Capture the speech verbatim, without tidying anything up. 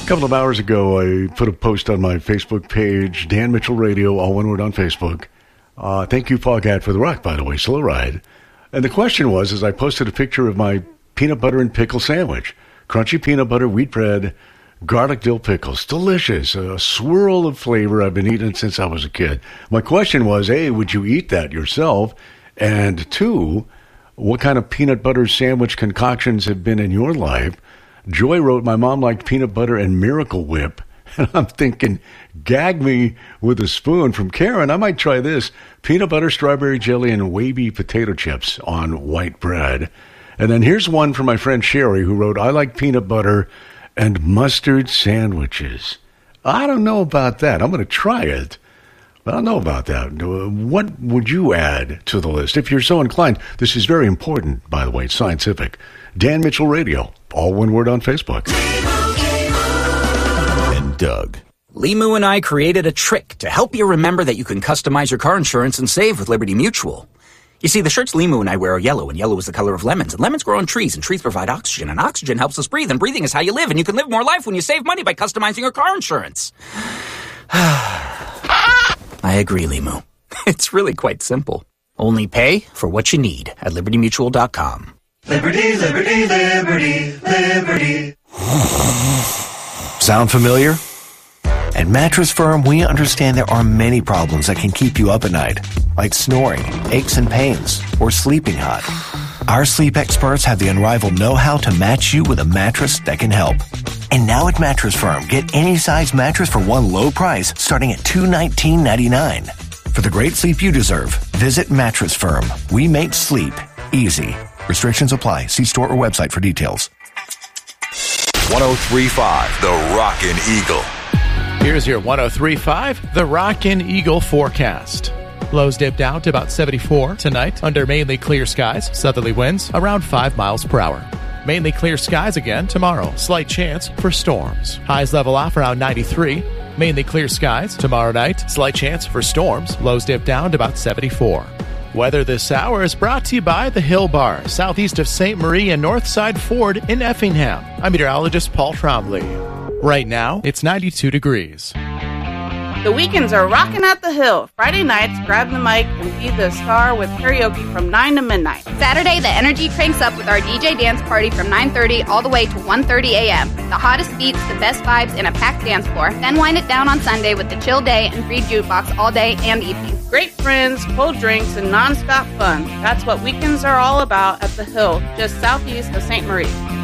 A couple of hours ago, I put a post on my Facebook page, Dan Mitchell Radio, all one word on Facebook. Uh, thank you, Foghat, for the rock, by the way, slow ride. And the question was, as I posted a picture of my peanut butter and pickle sandwich, crunchy peanut butter, wheat bread, garlic dill pickles, delicious, a swirl of flavor. I've been eating it since I was a kid. My question was, A, would you eat that yourself? And two, what kind of peanut butter sandwich concoctions have been in your life? Joy wrote, my mom liked peanut butter and Miracle Whip. And I'm thinking, gag me with a spoon. From Karen, I might try this. Peanut butter, strawberry jelly, and wavy potato chips on white bread. And then here's one from my friend Sherry, who wrote, I like peanut butter and mustard sandwiches. I don't know about that. I'm going to try it. I don't know about that. What would you add to the list? If you're so inclined, this is very important, by the way, it's scientific. Dan Mitchell Radio, all one word on Facebook. And Doug. Limu and I created a trick to help you remember that you can customize your car insurance and save with Liberty Mutual. You see, the shirts Limu and I wear are yellow, and yellow is the color of lemons. And lemons grow on trees, and trees provide oxygen, and oxygen helps us breathe, and breathing is how you live, and you can live more life when you save money by customizing your car insurance. I agree, Limu. It's really quite simple. Only pay for what you need at liberty mutual dot com. Liberty, liberty, liberty, liberty. Sound familiar? At Mattress Firm, we understand there are many problems that can keep you up at night, like snoring, aches and pains, or sleeping hot. Our sleep experts have the unrivaled know-how to match you with a mattress that can help. And now at Mattress Firm, get any size mattress for one low price starting at two hundred nineteen dollars and ninety-nine cents. For the great sleep you deserve, visit Mattress Firm. We make sleep easy. Restrictions apply. See store or website for details. one oh three point five, The Rockin' Eagle. Here's your one oh three point five, The Rockin' Eagle forecast. Lows dipped down to about seventy-four tonight under mainly clear skies. Southerly winds around five miles per hour. Mainly clear skies again tomorrow. Slight chance for storms. Highs level off around ninety-three. Mainly clear skies tomorrow night. Slight chance for storms. Lows dip down to about seventy-four. Weather this hour is brought to you by the Hill Bar, southeast of Saint Marie and Northside Ford in Effingham. I'm meteorologist Paul Trombley. Right now, it's ninety-two degrees. The weekends are rocking at the Hill. Friday nights, grab the mic and be the star with karaoke from nine to midnight. Saturday, the energy cranks up with our D J dance party from nine thirty all the way to one thirty a.m. The hottest beats, the best vibes, and a packed dance floor. Then wind it down on Sunday with the chill day and free jukebox all day and evening. Great friends, cold drinks, and non-stop fun. That's what weekends are all about at the Hill, just southeast of Saint Marie.